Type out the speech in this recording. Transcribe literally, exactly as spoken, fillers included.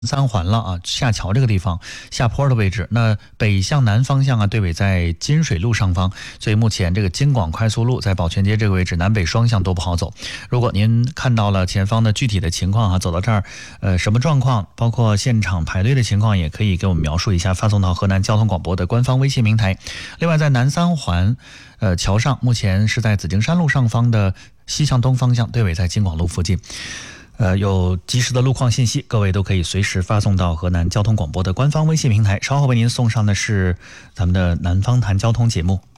三环了啊，下桥这个地方下坡的位置，那北向南方向啊，队尾在金水路上方，所以目前这个京广快速路在宝泉街这个位置，南北双向都不好走。如果您看到了前方的具体的情况啊，走到这儿，呃，什么状况，包括现场排队的情况，也可以给我们描述一下，发送到河南交通广播的官方微信平台。另外，在南三环，呃，桥上目前是在紫荆山路上方的西向东方向，队尾在京广路附近。呃，有及时的路况信息，各位都可以随时发送到河南交通广播的官方微信平台。稍后为您送上的是咱们的南方谈交通节目。